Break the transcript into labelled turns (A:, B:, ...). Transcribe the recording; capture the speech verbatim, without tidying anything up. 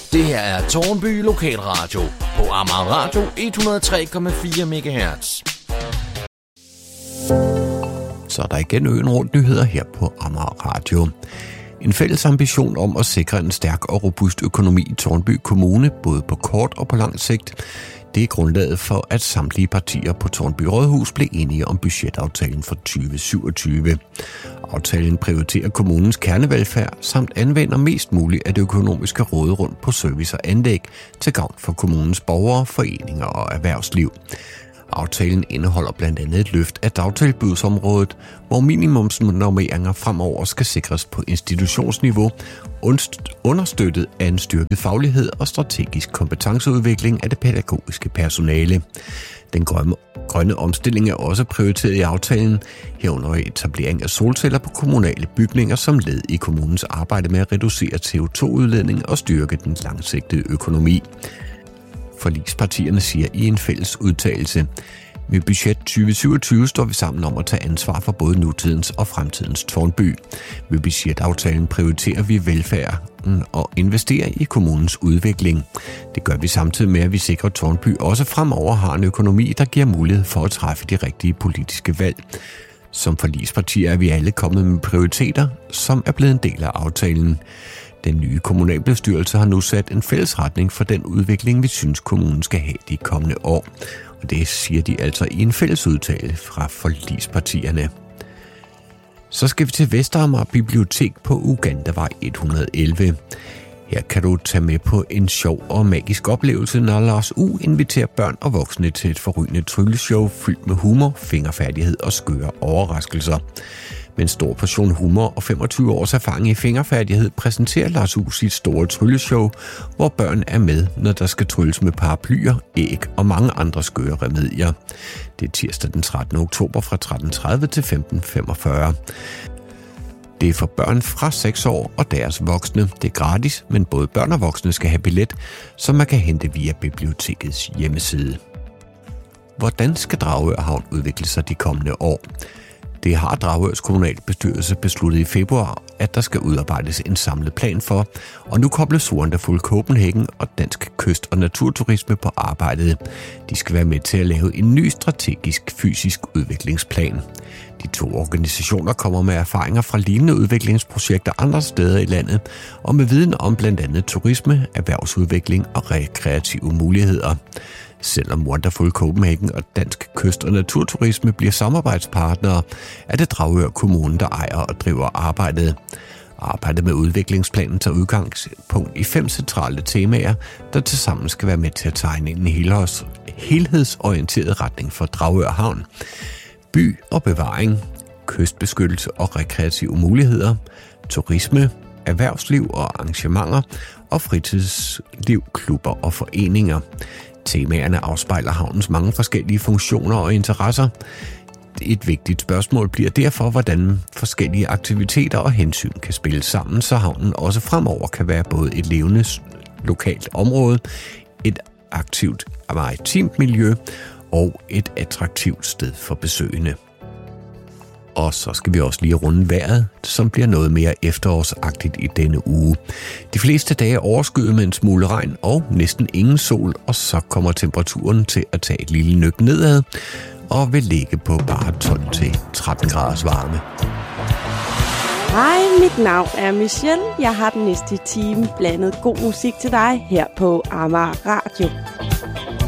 A: Det her er Tårnby Lokalradio på Amager Radio et hundrede og tre komma fire megahertz.
B: Så er der igen øen rundt nyheder her på Amager Radio. En fælles ambition om at sikre en stærk og robust økonomi i Tårnby Kommune, både på kort og på lang sigt, det er grundlaget for, at samtlige partier på Tårnby Rådhus blev enige om budgetaftalen for tyve syvogtyve. Aftalen prioriterer kommunens kernevelfærd samt anvender mest muligt af det økonomiske råderum på service og anlæg til gavn for kommunens borgere, foreninger og erhvervsliv. Aftalen indeholder blandt andet et løft af dagtilbudsområdet, hvor minimumsnormeringer fremover skal sikres på institutionsniveau, understøttet af en styrket faglighed og strategisk kompetenceudvikling af det pædagogiske personale. Den grønne, grønne omstilling er også prioriteret i aftalen, herunder etablering af solceller på kommunale bygninger som led i kommunens arbejde med at reducere C O to udledning og styrke den langsigtede økonomi. Forligspartierne siger i en fælles udtalelse: med budget tyve syvogtyve står vi sammen om at tage ansvar for både nutidens og fremtidens Tårnby. Med budgetaftalen prioriterer vi velfærden og investerer i kommunens udvikling. Det gør vi samtidig med, at vi sikrer, at Tårnby også fremover har en økonomi, der giver mulighed for at træffe de rigtige politiske valg. Som forligspartier er vi alle kommet med prioriteter, som er blevet en del af aftalen. Den nye kommunalbestyrelse har nu sat en fælles retning for den udvikling, vi synes, kommunen skal have de kommende år. Og det siger de altså i en fælles udtale fra forligspartierne. Så skal vi til Vestamager Bibliotek på Ugandavej et hundrede og elleve. Her kan du tage med på en sjov og magisk oplevelse, når Lars U inviterer børn og voksne til et forrygende trylleshow fyldt med humor, fingerfærdighed og skøre overraskelser. Med en stor portion humor og femogtyve års erfaring i fingerfærdighed præsenterer Lars U sit store trylleshow, hvor børn er med, når der skal trylles med paraplyer, æg og mange andre skøre remedier. Det er tirsdag den trettende oktober fra tretten tredive til femten femogfyrre. Det er for børn fra seks år og deres voksne. Det er gratis, men både børn og voksne skal have billet, som man kan hente via bibliotekets hjemmeside. Hvordan skal Dragør Havn udvikle sig de kommende år? Det har Dragørs kommunalbestyrelse besluttet i februar, at der skal udarbejdes en samlet plan for, og nu kobles Wonderful Copenhagen og Dansk Kyst- og Naturturisme på arbejdet. De skal være med til at lave en ny strategisk fysisk udviklingsplan. De to organisationer kommer med erfaringer fra lignende udviklingsprojekter andre steder i landet, og med viden om blandt andet turisme, erhvervsudvikling og rekreative muligheder. Selvom Wonderful Copenhagen og Dansk Kyst- og Naturturisme bliver samarbejdspartnere, er det Dragør Kommune, der ejer og driver arbejdet. Arbejdet med udviklingsplanen tager udgangspunkt i fem centrale temaer, der tilsammen skal være med til at tegne en helhedsorienteret retning for Dragør Havn. By og bevaring, kystbeskyttelse og rekreative muligheder, turisme, erhvervsliv og arrangementer og fritidsliv, klubber og foreninger. Temaerne afspejler havnens mange forskellige funktioner og interesser. Et vigtigt spørgsmål bliver derfor, hvordan forskellige aktiviteter og hensyn kan spille sammen, så havnen også fremover kan være både et levende lokalt område, et aktivt maritimt miljø og et attraktivt sted for besøgende. Og så skal vi også lige runde vejret, som bliver noget mere efterårsagtigt i denne uge. De fleste dage er overskyet med en smule regn og næsten ingen sol, og så kommer temperaturen til at tage et lille nøk nedad og vil ligge på bare tolv til tretten graders varme.
C: Hej, mit navn er Michelle. Jeg har den næste time blandet god musik til dig her på Amager Radio.